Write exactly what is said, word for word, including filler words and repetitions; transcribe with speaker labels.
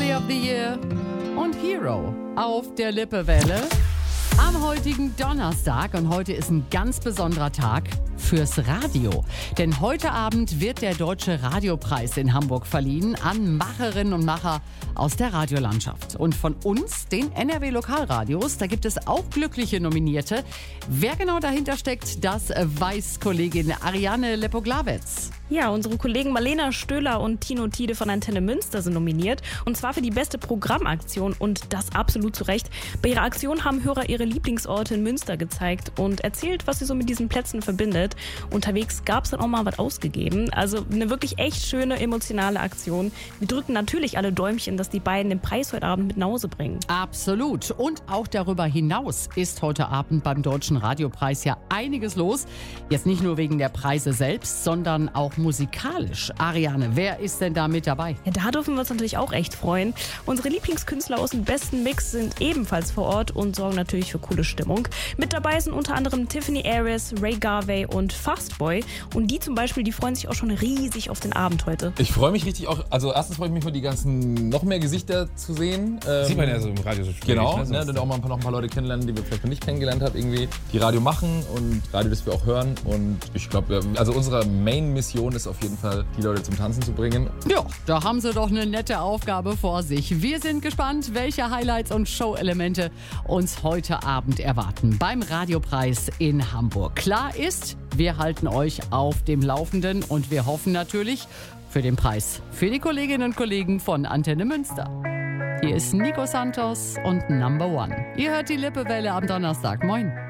Speaker 1: Family of the Year und Hero auf der Lippewelle am heutigen Donnerstag. Und heute ist ein ganz besonderer Tag fürs Radio. Denn heute Abend wird der Deutsche Radiopreis in Hamburg verliehen an Macherinnen und Macher aus der Radiolandschaft. Und von uns, den N R W Lokalradios, da gibt es auch glückliche Nominierte. Wer genau dahinter steckt, das weiß Kollegin Ariane Lepoglavets.
Speaker 2: Ja, unsere Kollegen Marlena Stöhler und Tino Tiede von Antenne Münster sind nominiert. Und zwar für die beste Programmaktion und das absolut zu Recht. Bei ihrer Aktion haben Hörer ihre Lieblingsorte in Münster gezeigt und erzählt, was sie so mit diesen Plätzen verbindet. Unterwegs gab es dann auch mal was ausgegeben. Also eine wirklich echt schöne, emotionale Aktion. Wir drücken natürlich alle Däumchen, dass die beiden den Preis heute Abend mit nach Hause bringen.
Speaker 1: Absolut. Und auch darüber hinaus ist heute Abend beim Deutschen Radiopreis ja einiges los. Jetzt nicht nur wegen der Preise selbst, sondern auch musikalisch. Ariane, wer ist denn da mit dabei?
Speaker 2: Ja, da dürfen wir uns natürlich auch echt freuen. Unsere Lieblingskünstler aus dem besten Mix sind ebenfalls vor Ort und sorgen natürlich für coole Stimmung. Mit dabei sind unter anderem Tiffany Aries, Ray Garvey und Fastboy. Und die zum Beispiel, die freuen sich auch schon riesig auf den Abend heute.
Speaker 3: Ich freue mich richtig auch, also erstens freue ich mich für die ganzen, noch mehr Gesichter zu sehen. Ähm,
Speaker 4: Sieht man ja so im Radio so schwierig.
Speaker 3: Genau,
Speaker 4: ne?
Speaker 3: ne, dann auch mal ein paar, noch ein paar Leute kennenlernen, die wir vielleicht noch nicht kennengelernt haben, irgendwie, die Radio machen und Radio, das wir auch hören. Und ich glaube, also unsere Main-Mission ist auf jeden Fall, die Leute zum Tanzen zu bringen.
Speaker 1: Ja, da haben sie doch eine nette Aufgabe vor sich. Wir sind gespannt, welche Highlights und Show-Elemente uns heute Abend erwarten beim Radiopreis in Hamburg. Klar ist, wir halten euch auf dem Laufenden und wir hoffen natürlich für den Preis für die Kolleginnen und Kollegen von Antenne Münster. Hier ist Nico Santos und Number One. Ihr hört die Lippewelle am Donnerstag. Moin.